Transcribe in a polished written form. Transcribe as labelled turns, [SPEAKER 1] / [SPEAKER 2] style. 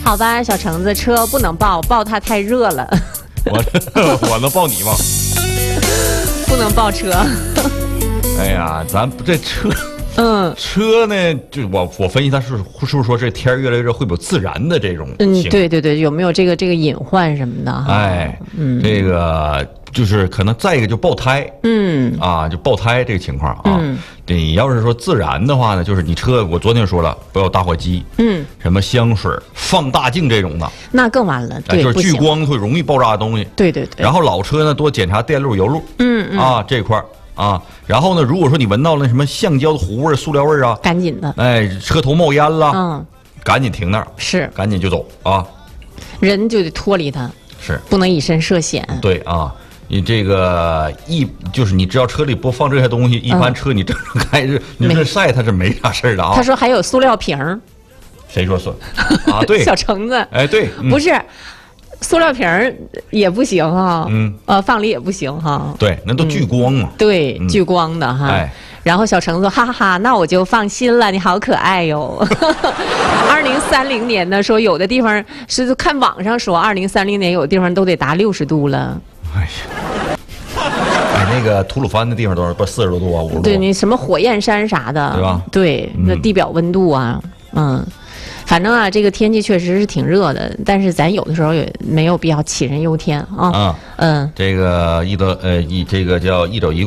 [SPEAKER 1] 好吧，小橙子，车不能抱，抱它太热了。
[SPEAKER 2] 我能抱你吗？
[SPEAKER 1] 不能抱车。
[SPEAKER 2] 哎呀，咱这车。车呢？就我分析，它是不是说这天越来越热，会有自燃的这种情况？
[SPEAKER 1] 对对对，有没有这个隐患什么的？
[SPEAKER 2] 哎，这个就是可能再一个就爆胎，就爆胎这个情况啊。你要是说自燃的话呢，就是你车，我昨天说了，不要打火机，什么香水、放大镜这种的，
[SPEAKER 1] 那更完了。对，
[SPEAKER 2] 就是聚光会容易爆炸的东西。
[SPEAKER 1] 对对对。
[SPEAKER 2] 然后老车呢，多检查电路、油路，这块儿。然后呢，如果说你闻到了什么橡胶的糊味、塑料味啊，
[SPEAKER 1] 赶紧的，
[SPEAKER 2] 哎，车头冒烟了，赶紧停那儿，
[SPEAKER 1] 是，
[SPEAKER 2] 赶紧就走啊，
[SPEAKER 1] 人就得脱离它，
[SPEAKER 2] 是，
[SPEAKER 1] 不能以身涉险。
[SPEAKER 2] 对啊，你这个就是你只要车里不放这些东西，一般车你正常开着，你这晒它是没啥事的啊。
[SPEAKER 1] 他说还有塑料瓶儿，
[SPEAKER 2] 谁说啊？对，
[SPEAKER 1] 小橙子，
[SPEAKER 2] 哎，对，
[SPEAKER 1] 不是。塑料瓶儿也不行哈，放里也不行哈。
[SPEAKER 2] 对，那都聚光嘛。
[SPEAKER 1] 对，聚光的哈。然后小橙子哈哈哈，那我就放心了，你好可爱哟。2030年呢，说有的地方是看网上说，2030年有的地方都得达60度了。
[SPEAKER 2] 哎呀，那个吐鲁番的地方都是不40多度啊，50度。
[SPEAKER 1] 对，你什么火焰山啥的，
[SPEAKER 2] 对吧？
[SPEAKER 1] 对，那地表温度啊，反正啊，这个天气确实是挺热的，但是咱有的时候也没有必要杞人忧天啊。
[SPEAKER 2] 这个这个叫一走一。